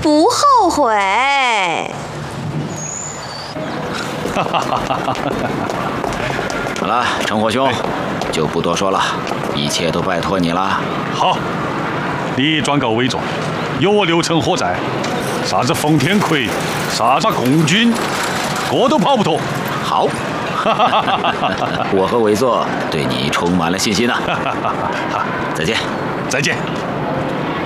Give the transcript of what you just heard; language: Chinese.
不后悔。 好了，成火兄，就不多说了，一切都拜托你了。 好，你转告韦总，有我刘成火在，啥子冯天魁，啥子共军，我都跑不脱。 好，我和韦座对你充满了信心呐。再见， 再见。